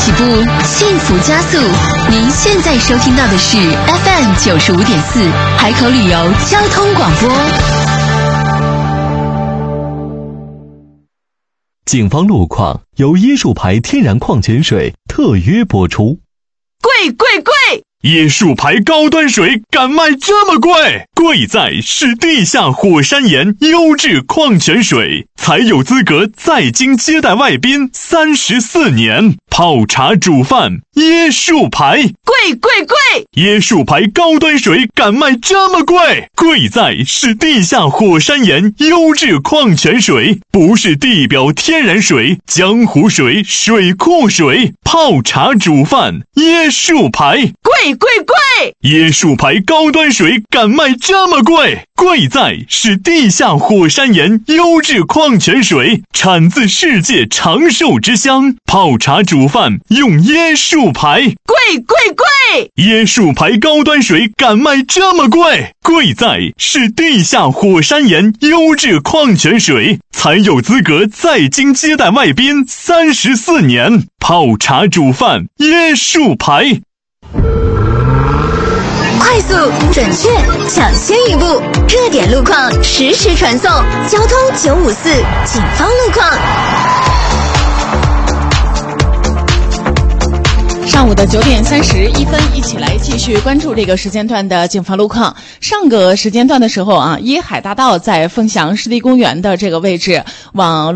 起步，幸福加速。您现在收听到的是 FM95.4 海口旅游交通广播。 警方路况由椰树牌天然矿泉水特约播出。 贵贵贵！ 椰树牌高端水敢卖这么贵？贵在是地下火山岩优质矿泉水，才有资格在京接待外宾34年。泡茶煮饭，椰树牌， 贵贵贵！ 椰树牌高端水敢卖这么贵？贵在是地下火山岩优质矿泉水，不是地表天然水、江湖水、水库水。泡茶煮饭，椰树牌， 贵贵贵！ 椰树牌高端水敢卖这么贵？贵在是地下火山岩优质矿泉水，产自世界长寿之乡。泡茶煮饭用椰树牌， 贵贵贵！ 椰树牌高端水敢卖这么贵？贵在是地下火山岩优质矿泉水，才有资格在京接待外宾34年。泡茶煮饭，椰树牌。 快速、准确、抢先一步，热点路况实时传送，交通954警方路况。 上午的9点31分，一起来继续关注这个时间段的警方路况。上个时间段的时候啊，椰海大道在凤翔湿地公园的这个位置往